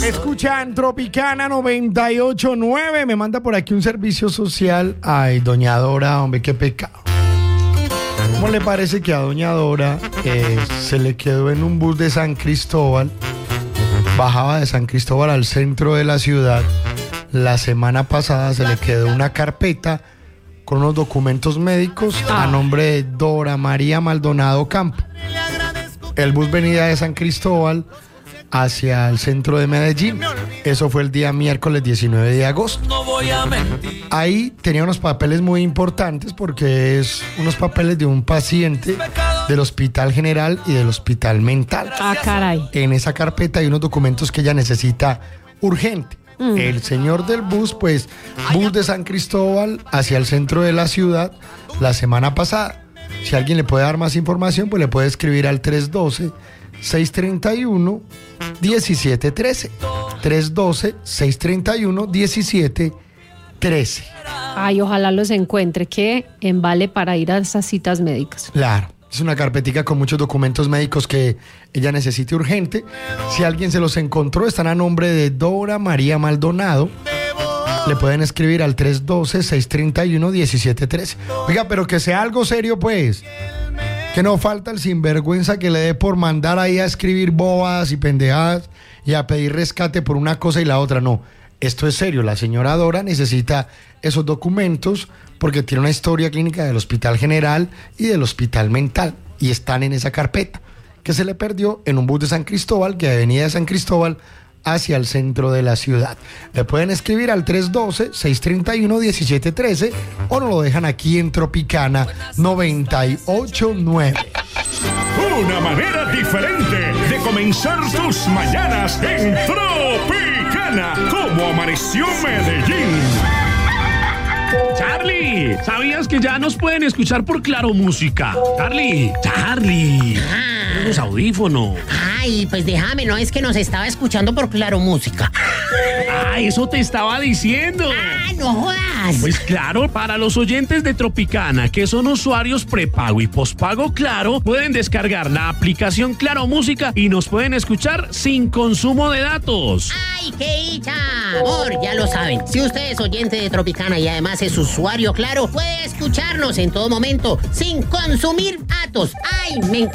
Escuchan Tropicana 98.9. Me manda por aquí un servicio social. Ay, doña Dora, hombre, qué pecado. ¿Cómo le parece que a doña Dora se le quedó en un bus de San Cristóbal? Bajaba de San Cristóbal al centro de la ciudad. La semana pasada se le quedó una carpeta con unos documentos médicos a nombre de Dora María Maldonado Campo. El bus venía de San Cristóbal hacia el centro de Medellín. Eso fue el día miércoles 19 de agosto. Ahí tenía unos papeles muy importantes porque es unos papeles de un paciente del Hospital General y del Hospital Mental. Ah, caray. En esa carpeta hay unos documentos que ella necesita urgente. El señor del bus, pues, bus de San Cristóbal hacia el centro de la ciudad la semana pasada. Si alguien le puede dar más información, pues le puede escribir al 312-631-1713. 312-631-1713. Ay, ojalá los encuentre, que embale para ir a esas citas médicas. Claro, es una carpetica con muchos documentos médicos que ella necesita urgente. Si alguien se los encontró, están a nombre de Dora María Maldonado. Le pueden escribir al 312-631-1713. Oiga, pero que sea algo serio, pues. Que no falta el sinvergüenza que le dé por mandar ahí a escribir bobadas y pendejadas y a pedir rescate por una cosa y la otra. No, esto es serio. La señora Dora necesita esos documentos porque tiene una historia clínica del Hospital General y del Hospital Mental y están en esa carpeta que se le perdió en un bus de San Cristóbal, que venía de San Cristóbal hacia el centro de la ciudad. Le pueden escribir al 312-631-1713 o nos lo dejan aquí en Tropicana 98.9. Una manera diferente de comenzar tus mañanas en Tropicana. ¿Cómo amaneció Medellín? Charlie, ¿sabías que ya nos pueden escuchar por Claro Música? Charlie, los audífonos. Ay, pues déjame, no es que nos estaba escuchando por Claro Música. Ah, eso te estaba diciendo. Ah, no jodas. Pues claro, para los oyentes de Tropicana, que son usuarios prepago y pospago Claro, pueden descargar la aplicación Claro Música y nos pueden escuchar sin consumo de datos. Ay, qué dicha. Amor, ya lo saben. Si usted es oyente de Tropicana y además es usuario Claro, puede escucharnos en todo momento sin consumir datos. Ay, me encanta.